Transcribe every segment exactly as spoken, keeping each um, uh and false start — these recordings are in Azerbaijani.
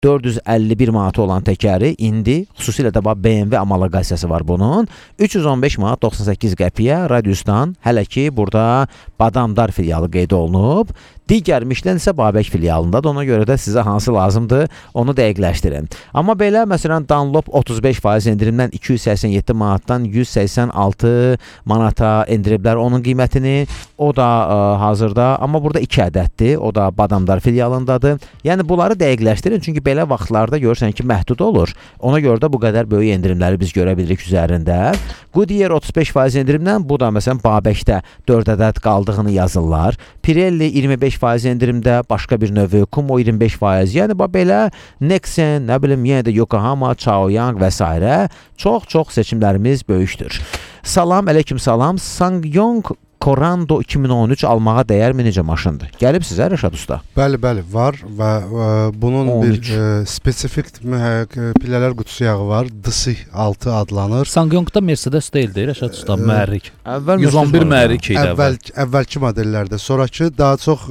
dörd yüz əlli bir manatı olan təkəri indi xüsusilə də B M W amaloqasiyası var bunun. üç yüz on beş manat doxsan səkkiz qəpiyə Radiusdan hələ ki burada Badamdar filialı qeyd olunub. Digər Michelin isə Babək filialındadır. Ona görə də sizə hansı lazımdır, onu dəqiqləşdirin. Amma belə, məsələn, Dunlop otuz beş faiz endirimdən iki yüz səksən yeddi manatdan yüz səksən altı manata endiriblər onun qiymətini. O da ə, hazırda, amma burada iki ədəddir. O da Badamdar filialındadır. Yəni, bunları dəqiqləşdirin, çünki belə vaxtlarda görürsən ki, məhdud olur. Ona görə də bu qədər böyük endirimləri biz görə bilirik üzərində. Goodyear otuz beş faiz endirimdən, bu da məsələn Babəkdə dörd ədəd qaldığını yazırlar. Pirelli iyirmi beş faiz endirimdə, başqa bir növü, Kumo iyirmi beş faiz, yəni belə Nexen, nə bilim, yenə də Yokohama, Chaoyang və s. çox-çox seçimlərimiz böyükdür. Salam, aleyküm salam. Sangyong Corando iki min on üç almağa dəyərmi, necə maşındır? Gəlib sizə Rəşad usta? Bəli, bəli, var və ə, bunun on üç. bir ə, spesifik pillələr qutusu yağı var. D S I altı adlanır. Sangyongda Mercedes deyildi, Rəşad usta, mühərrik. Əvvəl yüz on bir mühərrik idi. Əvvəl, əvvəlki modellərdə, sonrakı daha çox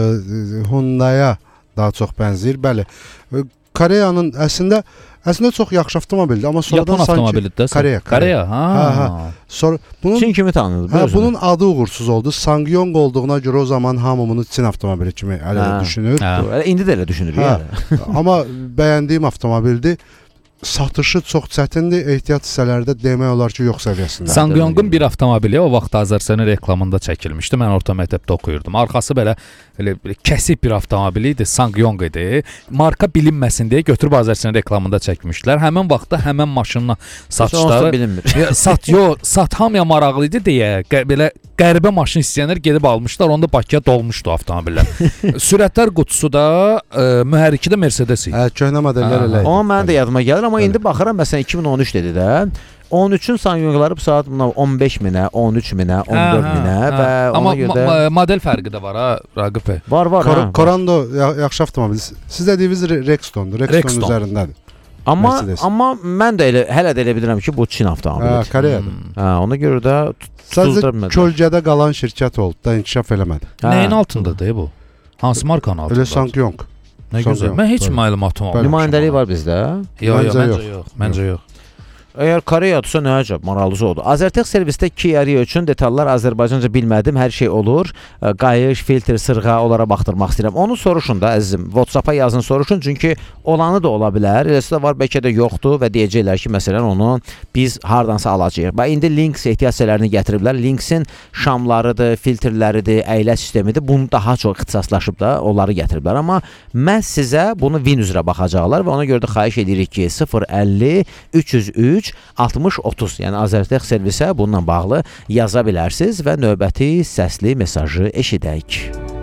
ə, Hyundai-ya daha çox bənzəyir. Bəli, Koreyanın əslində Əslində çox yaxşı avtomobildir, amma sonradan sanki avtomobildir. Koreya, Koreya, ha. Hə, hə. Sonra bunun Çin kimi tanınır. Hə, bunun adı uğursuz oldu. Sangyong olduğuna görə o zaman hamı bunu Çin avtomobili kimi elə hə. düşünür. Hə. İndi də elə düşünür hə. yəni. Amma bəyəndiyim avtomobildir. Satışı çox çətindir, ehtiyat hissələrdə demək olar ki, yox səviyyəsində. Sangyong'un bir avtomobili o vaxt Azərbaycanın reklamında çəkilmişdi. Mən orta məktəbdə oxuyurdum. Arxası belə, elə, belə kəsik bir avtomobili idi, Sangyong idi. Marka bilinməsin deyə götürüb Azərbaycanın reklamında çəkmişdilər. Həmin vaxtda həmin maşınla satışları bilinmir. sat yo, sat hamıya maraqlı idi deyə belə qəribə maşın istəyənlər gedib almışlar. Onda Bakıya dolmuşdu avtomobillər. Sürətlər qutusu da ə, mühərriki də Mercedes idi. Hə, köhnə modellər elə idi. O mənim də yadıma gəlir, amma indi baxıram məsələn iki min on üç dedi də. on üçün Sangyongları bu saat on beş minə, on üç minə, on dörd minə və ona amma görə də ma model fərqi də var ha, Raqib bəy. Var, var. Cor ha, Corando ya yaxşı avtomobil. Siz dediyiniz Rextondur, Rexton, Rexton üzərindədir. Amma Mercedes. amma mən də elə hələ də elə bilirəm ki, bu Çin avtomobilidir. Hə, Koreyadır. Hmm. Hə, ona görə də sadəcə kölgədə qalan şirkət oldu da inkişaf eləmədi. Hə. Nəyin altındadır bu? Hansı markanın altındadır? Elə Sangyong. Nə gözəl. Mən heç məlumatım olmadı. Nümayəndəlik var bizdə. Yox, yox, məncə yox. Məncə yox. Əgər Koreyadırsa nə əcəb, maraqlısı oldu. Azertec servisdə Kia Rio üçün detallar Azərbaycanca bilmədim, hər şey olur. Qayış, filtr, sırğa, onlara baxdırmaq istəyirəm. Onu soruşun da əzizim, WhatsApp-a yazın, soruşun, çünki olanı da ola bilər. Eləsi də var, bəlkə də yoxdur və deyəcəklər ki, məsələn, onu biz hardansa alacağıq. Bax, indi Lynx ehtiyat hissələrini gətiriblər. Lynxin şamlarıdır, filtrləridir, əyləc sistemidir. Bunu daha çox ixtisaslaşıb da onları gətiriblər. Amma məhz sizə bunu Win üzrə baxacaqlar və ona görə də xahiş edirik ki, sıfır əlli üç yüz üç altmış otuz, yəni Azertec servisə bununla bağlı yaza bilərsiniz və növbəti səsli mesajı eşidək.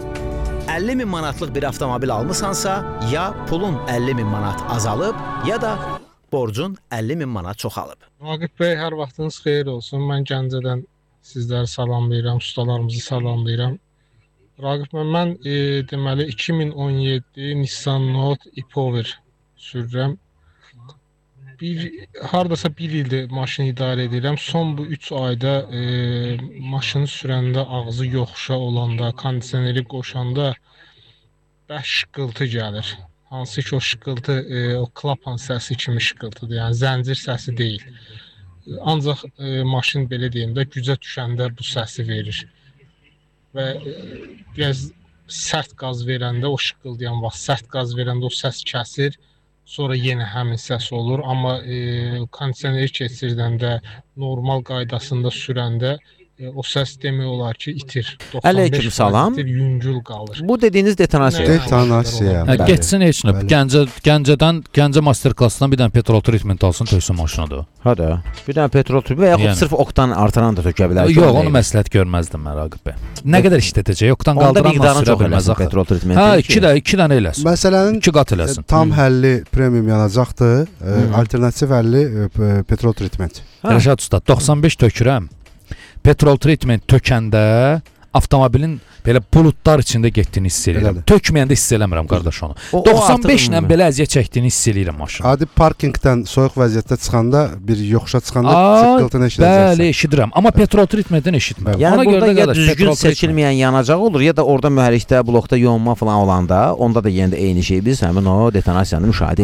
əlli min manatlıq bir avtomobil almısansa, ya pulun əlli min manat azalıb, ya da borcun əlli min manat çoxalıb. Raqib bəy, hər vaxtınız xeyir olsun. Mən Gəncədən sizləri salamlayıram, ustalarımızı salamlayıram. Raqib bəy, mən e, deməli iki min on yeddi Nissan Note e-Power sürürəm. Bir, hardasa bir ildir maşını idarə edirəm. Son bu üç ayda e, maşını sürəndə ağzı yoxuşa olanda, kondisioneri qoşanda bəş şıqqıltı gəlir. Hansı ki o şıqqıltı e, o klapan səsi kimi şıqqıltıdır. Yəni zəncir səsi deyil. Ancaq e, maşın belə deyim də gücə düşəndə bu səsi verir. Və e, biraz sərt qaz verəndə o şıqqıldayan vaxt, sərt qaz verəndə o səs kəsir. Sonra yenə həmin səs olur, amma e, kondisioneri keçirdəndə, normal qaydasında sürəndə e, o səs demək olar ki, itir. Aleyküm salam. Itir, yüngül qalır. Bu dediyiniz detonasiya. Detonasiya. Hə, getsin heç nə. Gəncə, Gəncədən, Gəncə masterklassdan bir dənə petrol treatment alsın, töksün maşınadır. Hə də. Bir dənə petrol treatment və yaxud yəni, sırf oktan artıran da tökə bilər. Yox, onu məsləhət görməzdim mən Raqib bəy. Nə qədər işlədəcək? Oktan qaldıranla sürə bilməz axı. Petrol treatment. Hə, iki də, iki dənə eləsin. Məsələnin iki qat eləsin. Tam həlli premium yanacaqdır. E, alternativ həlli e, petrol treatment. Rəşad usta, doxsan beş tökürəm. Petrol treatment tökəndə avtomobilin belə buludlar içində getdiyini hiss edirəm. Elədir. Tökməyəndə hiss eləmirəm qardaş onu. O- o doxsan beş ilə artıq- belə əziyyət çəkdiyini hiss eləyirəm maşını. Adi parkingdən soyuq vəziyyətdə çıxanda bir yoxuşa çıxanda Aa, çıqqıltını eşidəcəksən. Bəli, eşidirəm. Amma petrol treatmentdən eşitmirəm. Yəni Ona görə burada də ya qardaş, düzgün petrol treatment- seçilməyən yanacaq olur, ya da orada mühərrikdə, blokda yonma falan olanda, onda da yenə də eyni şey biz həmin o detonasiyanı müşahidə